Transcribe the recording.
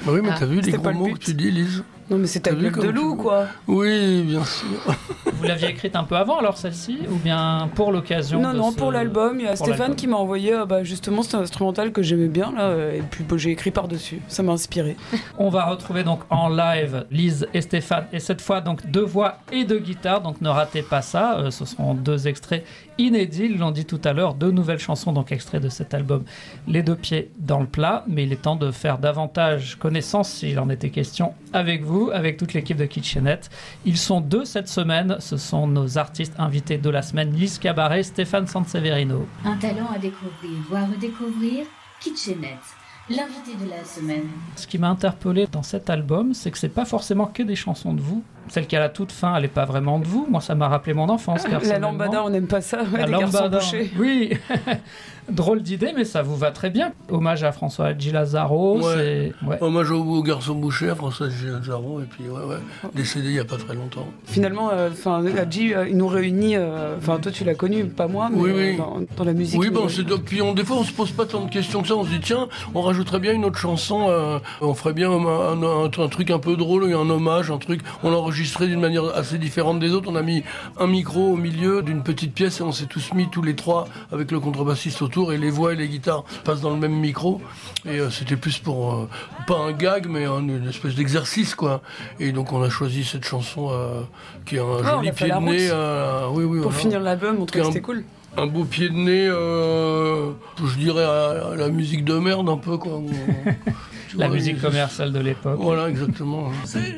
Bah oui, mais t'as vu les c'était gros pas le mots but. que tu dis, Lise? Non, mais c'est ta T'as vu gueule de comme loup, tu- quoi. Oui, bien sûr. Vous l'aviez écrite un peu avant alors celle-ci ou bien pour l'occasion Non, de pour l'album, il y a pour Stéphane l'album. qui m'a envoyé justement cet instrumental que j'aimais bien, là, et puis j'ai écrit par-dessus. Ça m'a inspiré. On va retrouver donc en live Lise et Stéphane, et cette fois donc 2 voix et 2 guitares, donc ne ratez pas ça. Ce seront 2 extraits inédits, ils l'ont dit tout à l'heure, 2 nouvelles chansons donc extraits de cet album, les 2 pieds dans le plat. Mais il est temps de faire davantage connaissance, s'il en était question, avec vous, avec toute l'équipe de Kitchenette. Ils sont 2 cette semaine, ce sont nos artistes invités de la semaine, Lise Cabaret, Stéphane Sanseverino. Un talent à découvrir ou à redécouvrir, Kitchenette, l'invité de la semaine. Ce qui m'a interpellé dans cet album, c'est que c'est pas forcément que des chansons de vous. Celle qui est à la toute fin, elle est pas vraiment de vous. Moi, ça m'a rappelé mon enfance, La personnellement. lambada, on n'aime pas ça, La des garçons lambada, bouchés. oui. Drôle d'idée, mais ça vous va très bien. Hommage à François Hadji Lazaro. Ouais. C'est... Ouais. Hommage au garçon boucher, à François Gizaro, et puis décédé il y a pas très longtemps. Finalement, Hadji, il nous réunit. Toi, tu l'as connu, pas moi, mais Oui. dans la musique. Oui, nous- des fois on se pose pas tant de questions que ça, on se dit tiens, on rajouterait bien une autre chanson, on ferait bien un truc un peu drôle, un hommage, un truc, on l'enregistrait d'une manière assez différente des autres, on a mis un micro au milieu d'une petite pièce et on s'est tous mis tous les 3 avec le contrebassiste autour et les voix et les guitares passent dans le même micro et c'était plus pour, pas un gag mais une espèce d'exercice quoi, et donc on a choisi cette chanson qui est un on joli a fait pied la de nez, Pour voilà. finir l'album, on trouvait que c'était cool. Un beau pied de nez, je dirais à la musique de merde un peu quoi. Tu La vois, musique commerciale de l'époque. Voilà, exactement.